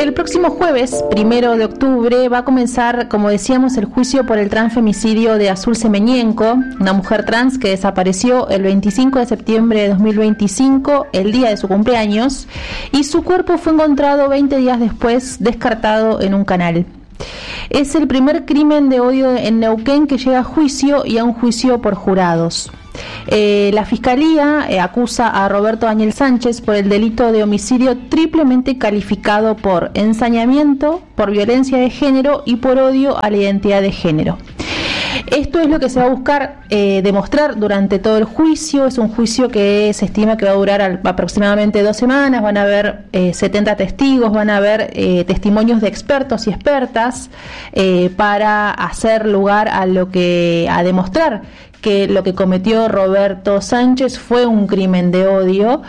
El próximo jueves, 1 de octubre, va a comenzar, como decíamos, el juicio por el transfemicidio de Azul Semeñenko, una mujer trans que desapareció el 25 de septiembre de 2025, el día de su cumpleaños, y su cuerpo fue encontrado 20 días después, descartado en un canal. Es el primer crimen de odio en Neuquén que llega a juicio y a un juicio por jurados. La Fiscalía acusa a Roberto Daniel Sánchez por el delito de homicidio triplemente calificado por ensañamiento, por violencia de género y por odio a la identidad de género. Esto es lo que se va a buscar demostrar durante todo el juicio. Es un juicio que se estima que va a durar aproximadamente 2 semanas. Van a haber 70 testigos, van a haber testimonios de expertos y expertas para hacer lugar a demostrar que lo que cometió Roberto Sánchez fue un crimen de odio,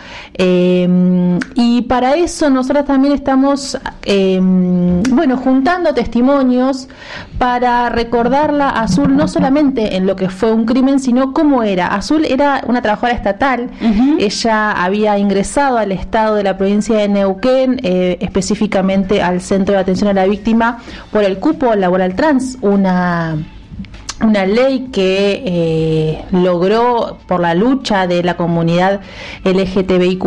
y para eso nosotros también estamos juntando testimonios para recordarla a Azul no solamente en lo que fue un crimen, sino cómo era. Azul era una trabajadora estatal. Ella había ingresado al Estado de la provincia de Neuquén, específicamente al Centro de Atención a la Víctima, por el cupo laboral trans, una ley que logró por la lucha de la comunidad LGTBIQ+,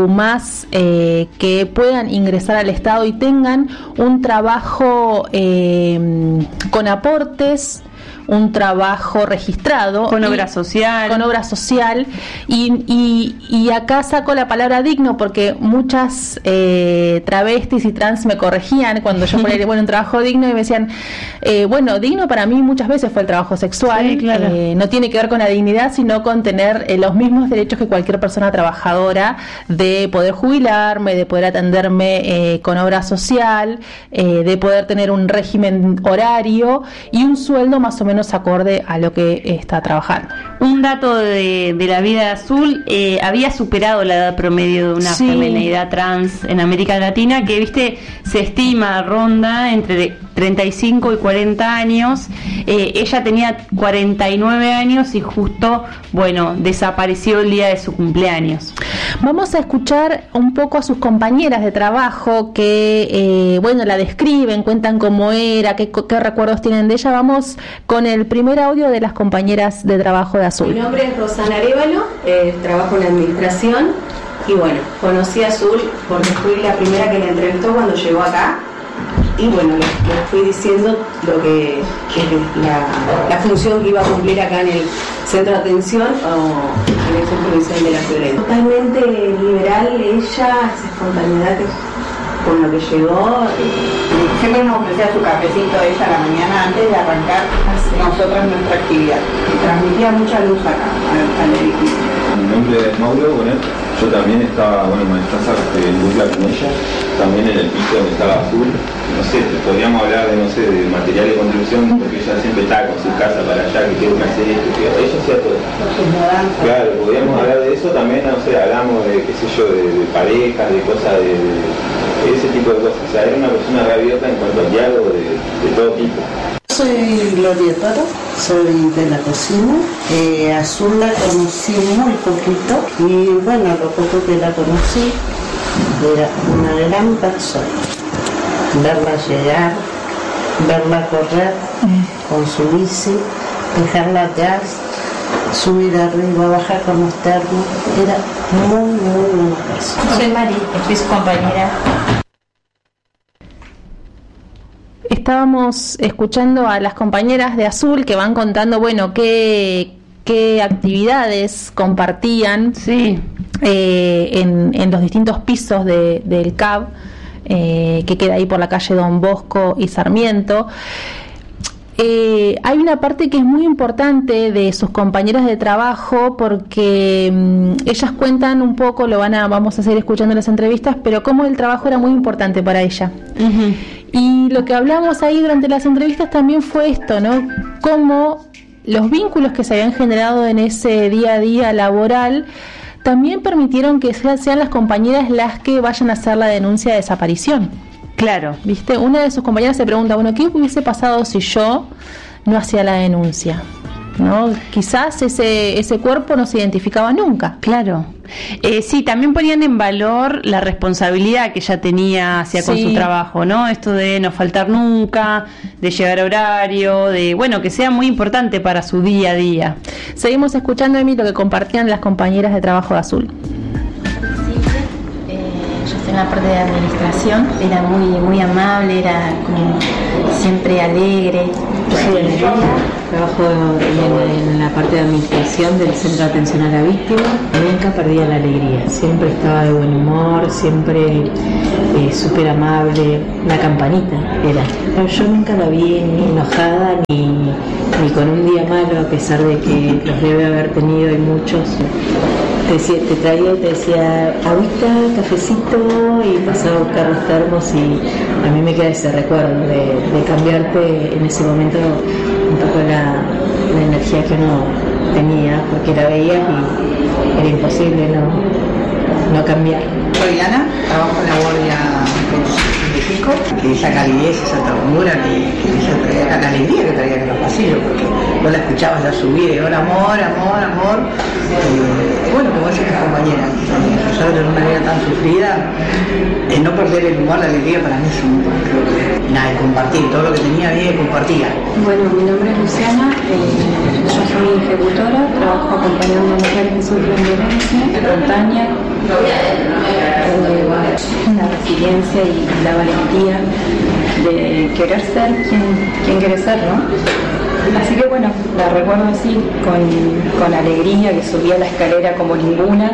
que puedan ingresar al Estado y tengan un trabajo con aportes, un trabajo registrado con obra social y acá saco la palabra digno porque muchas travestis y trans me corregían cuando yo ponía un trabajo digno y me decían digno para mí muchas veces fue el trabajo sexual. Sí, claro. No tiene que ver con la dignidad, sino con tener los mismos derechos que cualquier persona trabajadora, de poder jubilarme, de poder atenderme con obra social, de poder tener un régimen horario y un sueldo más o menos acorde a lo que está trabajando. Un dato de la vida de Azul: había superado la edad promedio de una feminidad trans en América Latina, que se estima ronda entre 35 y 40 años. Ella tenía 49 años y justo, desapareció el día de su cumpleaños. Vamos a escuchar un poco a sus compañeras de trabajo que, la describen, cuentan cómo era, qué recuerdos tienen de ella. Vamos con el primer audio de las compañeras de trabajo de Azul. Mi nombre es Rosana Arévalo, trabajo en administración y conocí a Azul porque fui la primera que la entrevistó cuando llegó acá. Y les fui diciendo lo que la función que iba a cumplir acá en el centro de atención o en el centro de atención de la violencia. Totalmente liberal ella, esa espontaneidad con lo que llegó. Siempre nos ofrecía su cafecito ella a la mañana antes de arrancar nosotras nuestra actividad. Y transmitía mucha luz acá al edificio. Mi nombre es Mauro, yo también estaba, maestranza en dupla con ella, también en el piso donde estaba Azul. Podríamos hablar de material de construcción, porque ella siempre estaba con su casa para allá, que tengo que hacer esto, ella hacía todo. Claro, podríamos hablar de eso también, hablamos de, de parejas, de cosas, de ese tipo de cosas. Era una persona re abierta en cuanto al diálogo de todo tipo. Soy Gloria Toro, soy de la cocina. Azul la conocí muy poquito y lo poco que la conocí era una gran persona. Verla llegar, verla correr con su bici, dejarla atrás, subir arriba, bajar con los termos, era muy, muy buena persona. Soy Mari, soy su compañera. Estábamos escuchando a las compañeras de Azul que van contando, qué actividades compartían en los distintos pisos del CAB, que queda ahí por la calle Don Bosco y Sarmiento. Hay una parte que es muy importante de sus compañeras de trabajo porque ellas cuentan un poco, vamos a seguir escuchando las entrevistas, pero cómo el trabajo era muy importante para ella. Y lo que hablamos ahí durante las entrevistas también fue esto, ¿no? Cómo los vínculos que se habían generado en ese día a día laboral también permitieron que sean las compañeras las que vayan a hacer la denuncia de desaparición. Claro. Una de sus compañeras se pregunta, ¿qué hubiese pasado si yo no hacía la denuncia? ¿no? Quizás ese cuerpo no se identificaba nunca. Claro. Sí, también ponían en valor la responsabilidad que ella tenía hacia con su trabajo, ¿no? Esto de no faltar nunca, de llegar a horario, de, bueno, que sea muy importante para su día a día. Seguimos escuchando, Emi, lo que compartían las compañeras de trabajo de Azul. Yo estoy en la parte de administración, era muy amable, era como siempre alegre. Trabajo en la parte de administración del Centro de Atención a la Víctima. Nunca perdía la alegría, siempre estaba de buen humor, siempre súper amable. La campanita era. Pero yo nunca la vi ni enojada ni con un día malo, a pesar de que los debe haber tenido y muchos. Te traía y te decía agüita, cafecito, y pasaba a buscar los termos, y a mí me queda ese recuerdo de cambiarte en ese momento un poco la energía que uno tenía, porque la veías y era imposible no cambiar. Soy Diana, trabajo en la guardia de Pico, que esa calidez, esa ternura que ella traía, la alegría que traía en los pasillos, porque vos la escuchabas ya subir, y ahora amor. Bueno, como decía mi compañera, yo de una vida tan sufrida, no perder el humor, la alegría para mí es un nada, de compartir, todo lo que tenía bien compartía. Bueno, mi nombre es Luciana, yo soy ejecutora, trabajo acompañando a mujeres que sufren violencia espontánea, la resiliencia y la valentía de querer ser quien quiere ser, ¿no? Así que bueno, la recuerdo así, con alegría, que subía la escalera como ninguna.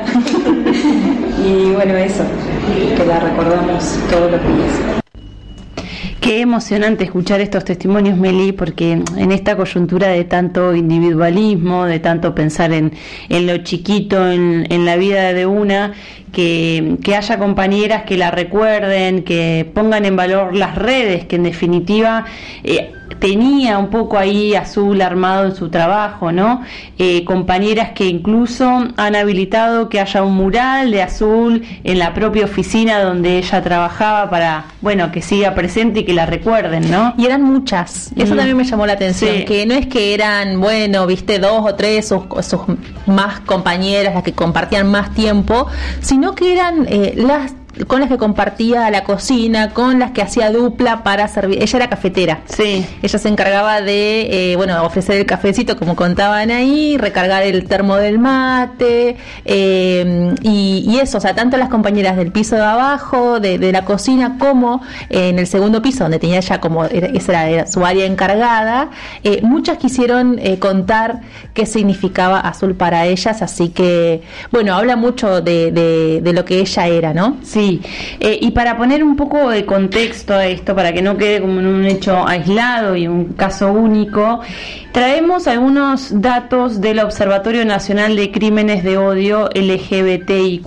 Y bueno, eso, que la recordamos todos los días. Qué emocionante escuchar estos testimonios, Meli, porque en esta coyuntura de tanto individualismo, de tanto pensar en lo chiquito, en la vida de una, que haya compañeras que la recuerden, que pongan en valor las redes, que en definitiva tenía un poco ahí Azul armado en su trabajo, ¿no? Compañeras que incluso han habilitado que haya un mural de Azul en la propia oficina donde ella trabajaba para, bueno, que siga presente y que la recuerden, ¿no? Y eran muchas, eso también me llamó la atención, que no es que eran, bueno, viste, 2 o 3 sus más compañeras las que compartían más tiempo, sino que eran las con las que compartía la cocina, con las que hacía dupla para servir. Ella era cafetera. Sí. Ella se encargaba de, ofrecer el cafecito, como contaban ahí, recargar el termo del mate, y eso, o sea, tanto las compañeras del piso de abajo, de la cocina, como en el segundo piso, donde tenía ella esa era su área encargada, muchas quisieron contar qué significaba Azul para ellas, así que, bueno, habla mucho de lo que ella era, ¿no? Sí. Y para poner un poco de contexto a esto, para que no quede como en un hecho aislado y un caso único, traemos algunos datos del Observatorio Nacional de Crímenes de Odio LGBTIQ+,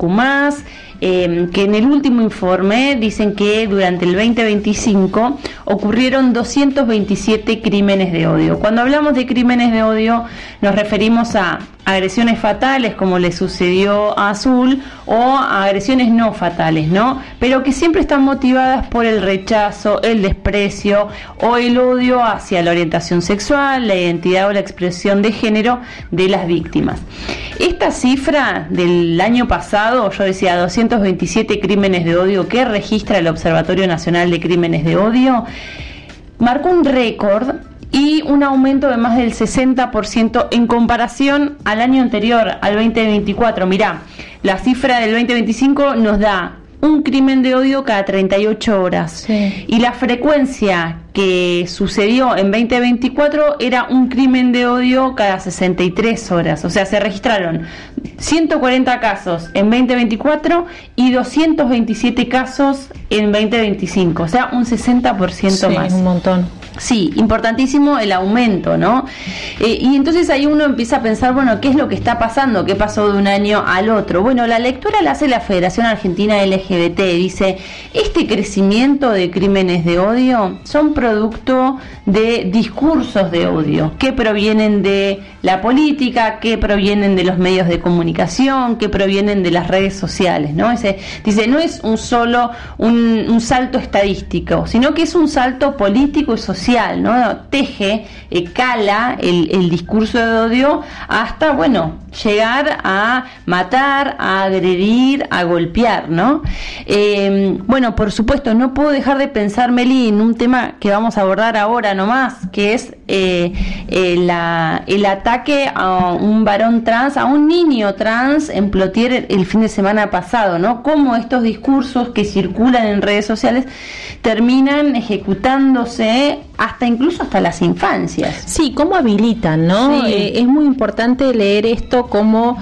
que en el último informe dicen que durante el 2025 ocurrieron 227 crímenes de odio. Cuando hablamos de crímenes de odio nos referimos a agresiones fatales, como le sucedió a Azul, o a agresiones no fatales, ¿no? Pero que siempre están motivadas por el rechazo, el desprecio o el odio hacia la orientación sexual, la identidad o la expresión de género de las víctimas. Esta cifra del año pasado, yo decía 227 crímenes de odio que registra el Observatorio Nacional de Crímenes de Odio, marcó un récord y un aumento de más del 60% en comparación al año anterior, al 2024. Mirá, la cifra del 2025 nos da un crimen de odio cada 38 horas. Sí. Y la frecuencia que sucedió en 2024 era un crimen de odio cada 63 horas. O sea, se registraron 140 casos en 2024 y 227 casos en 2025. O sea, un 60% más. Un montón. Sí, importantísimo el aumento, ¿no? Y entonces ahí uno empieza a pensar, bueno, ¿qué es lo que está pasando? ¿Qué pasó de un año al otro? Bueno, la lectura la hace la Federación Argentina LGBT. Dice, este crecimiento de crímenes de odio son producto de discursos de odio que provienen de la política, que provienen de los medios de comunicación, que provienen de las redes sociales, ¿no? Dice, no es un salto estadístico, sino que es un salto político y social social, ¿no? Teje, cala el discurso de odio hasta, bueno, llegar a matar, a agredir, a golpear, ¿no? Bueno, por supuesto, no puedo dejar de pensar, Meli, en un tema que vamos a abordar ahora nomás, que es el ataque a un varón trans, a un niño trans en Plotier el fin de semana pasado, ¿no? Cómo estos discursos que circulan en redes sociales terminan ejecutándose incluso hasta las infancias. Sí, cómo habilitan, ¿no? Sí. Es muy importante leer esto como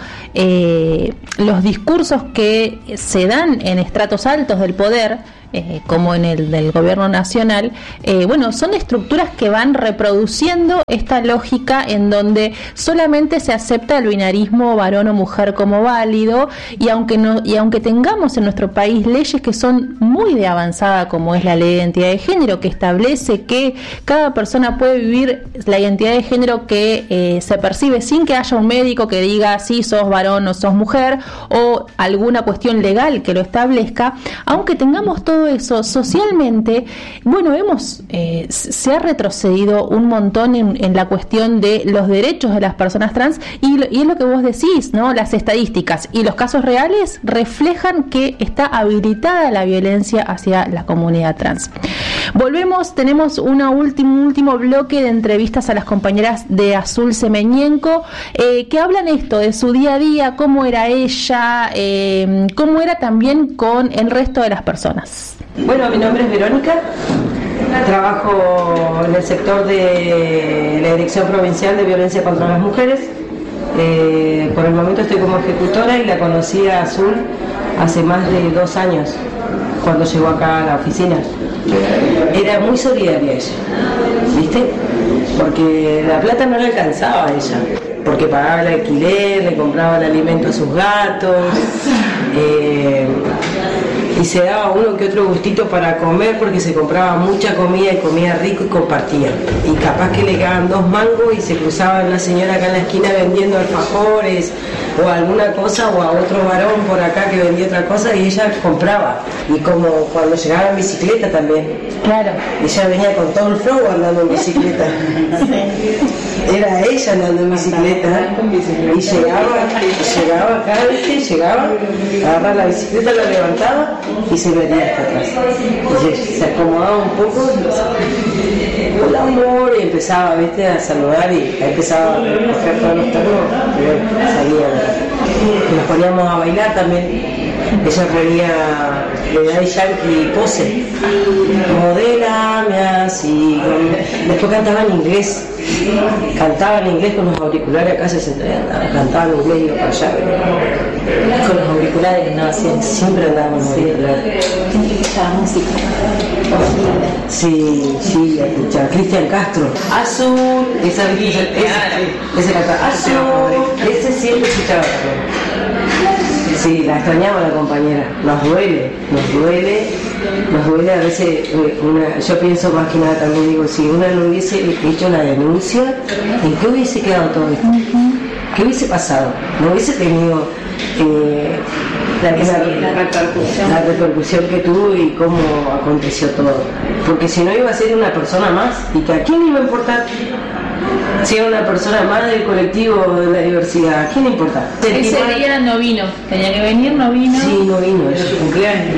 los discursos que se dan en estratos altos del poder, como en el del gobierno nacional, bueno, son estructuras que van reproduciendo esta lógica en donde solamente se acepta el binarismo varón o mujer como válido, y aunque tengamos en nuestro país leyes que son muy de avanzada, como es la ley de identidad de género, que establece que cada persona puede vivir la identidad de género que se percibe sin que haya un médico que diga si sos varón o sos mujer, o alguna cuestión legal que lo establezca, aunque tengamos todo eso, socialmente, bueno, se ha retrocedido un montón en la cuestión de los derechos de las personas trans, y es lo que vos decís, ¿no? Las estadísticas y los casos reales reflejan que está habilitada la violencia hacia la comunidad trans. Volvemos, tenemos un último bloque de entrevistas a las compañeras de Azul Semeñenko, que hablan esto de su día a día, cómo era ella, cómo era también con el resto de las personas. Bueno, mi nombre es Verónica, trabajo en el sector de la Dirección Provincial de Violencia contra las Mujeres. Por el momento estoy como ejecutora y la conocí a Azul hace más de 2 años, cuando llegó acá a la oficina. Era muy solidaria ella, ¿viste? Porque la plata no le alcanzaba a ella, porque pagaba el alquiler, le compraba el alimento a sus gatos, y se daba uno que otro gustito para comer, porque se compraba mucha comida y comía rico y compartía. Y capaz que le quedaban 2 mangos y se cruzaba una señora acá en la esquina vendiendo alfajores o alguna cosa, o a otro varón por acá que vendía otra cosa, y ella compraba. Y como cuando llegaba en bicicleta también. Claro. Ella venía con todo el flow andando en bicicleta. Era ella andando en bicicleta. Y llegaba acá, ¿viste? Agarraba la bicicleta, la levantaba y se venía hasta atrás. Y se acomodaba un poco y hola amor, y empezaba, ¿viste? A saludar, y empezaba a recoger todos los ternos y salía. Y nos poníamos a bailar también. Ella ponía de Daddy Yankee Pose, modélame así. Después cantaba en inglés, con los auriculares. Acá se sentaba, cantaba en inglés y iba para allá. Con los auriculares, no, siempre andábamos con los auriculares. ¿Quién escuchaba música? Sí, la escuchaba. Cristian Castro, Azul, ese cantaba Azul, ese siempre escuchaba también. Sí, la extrañaba la compañera, nos duele a veces. Yo pienso más que nada también, digo, si una no hubiese hecho la denuncia, ¿en qué hubiese quedado todo esto? ¿Qué hubiese pasado? No hubiese tenido la repercusión que tuvo y cómo aconteció todo, porque si no iba a ser una persona más, y que a quién le iba a importar si era una persona más del colectivo de la diversidad. ¿A quién le importa? Ese día no vino, tenía que venir, no vino. Sí, no vino, era su cumpleaños.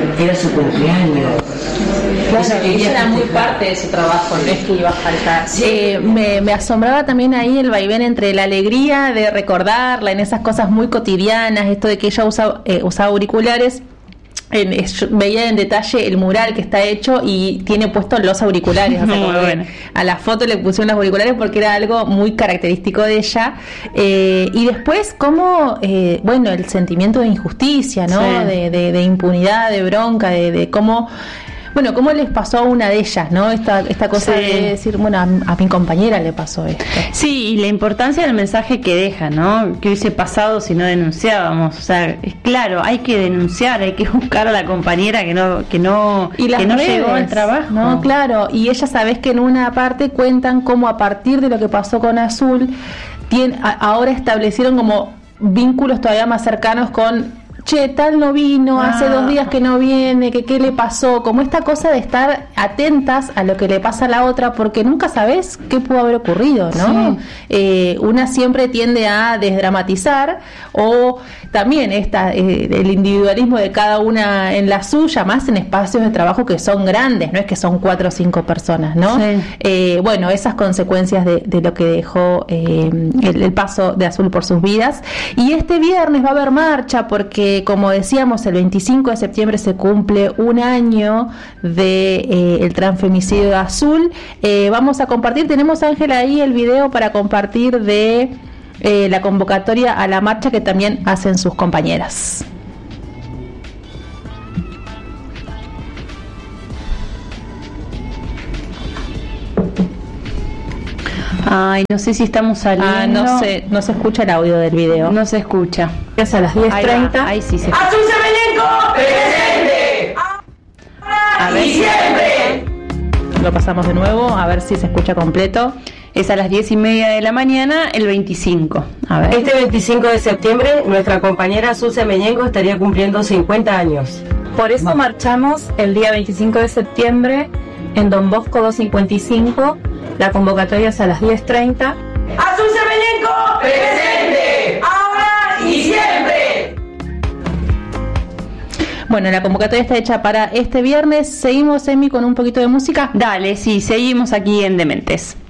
Claro, ella era muy parte de su trabajo, no es que iba a faltar. Me asombraba también ahí el vaivén entre la alegría de recordarla en esas cosas muy cotidianas, esto de que ella usaba auriculares. Veía en detalle el mural que está hecho y tiene puestos los auriculares, o sea, a la foto le pusieron los auriculares porque era algo muy característico de ella, y después como bueno, el sentimiento de injusticia, ¿no? Sí. De impunidad, de bronca, de cómo, bueno, cómo les pasó a una de ellas, ¿no? Esta cosa de decir, bueno, a mi compañera le pasó esto. Sí, y la importancia del mensaje que deja, ¿no? ¿Qué hubiese pasado si no denunciábamos? O sea, es claro, hay que denunciar, hay que buscar a la compañera que no llegó al trabajo, ¿no? Claro, y ellas, sabés que en una parte cuentan cómo a partir de lo que pasó con Azul, ahora establecieron como vínculos todavía más cercanos con che, tal no vino, hace 2 días que no viene, que qué le pasó, como esta cosa de estar atentas a lo que le pasa a la otra, porque nunca sabes qué pudo haber ocurrido, ¿no? Sí. Una siempre tiende a desdramatizar, o también el individualismo de cada una en la suya, más en espacios de trabajo que son grandes, no es que son 4 o 5 personas, ¿no? Sí. Bueno, esas consecuencias de lo que dejó el paso de Azul por sus vidas. Y este viernes va a haber marcha porque, como decíamos, el 25 de septiembre se cumple 1 año de el transfemicidio de Azul. Vamos a compartir, tenemos, Ángela, ahí el video para compartir de la convocatoria a la marcha que también hacen sus compañeras. Ay, no sé si estamos saliendo. No se escucha el audio del video. No se escucha. Es a las 10:30. Ahí sí se escucha. ¡Azul Semenengo! ¡Presente! A ver. ¡Y siempre! Lo pasamos de nuevo, a ver si se escucha completo. Es a las 10:30 de la mañana, el 25. A ver. Este 25 de septiembre, nuestra compañera Azul Semenengo estaría cumpliendo 50 años. Por eso marchamos el día 25 de septiembre en Don Bosco 255. La convocatoria es a las 10:30. ¡Azul Semenengo! ¡Presente! ¡Ahora y siempre! Bueno, la convocatoria está hecha para este viernes. Seguimos, Emi, con un poquito de música. Dale, sí, seguimos aquí en Dementes.